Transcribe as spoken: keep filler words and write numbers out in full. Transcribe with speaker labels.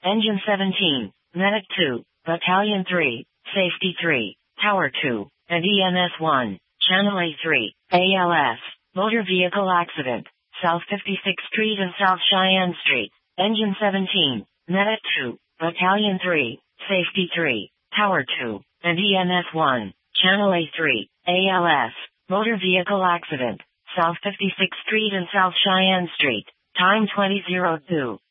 Speaker 1: Engine seventeen, Medic two, Battalion three, Safety three, Tower two, and E M S one, Channel A three, A L S, Motor Vehicle Accident, South fifty-sixth Street and South Cheyenne Street. Engine seventeen, Medic two, Battalion three, Safety three, Tower two, and E M S one, Channel A three, A L S, Motor Vehicle Accident, South fifty-sixth Street and South Cheyenne Street. Time twenty oh two.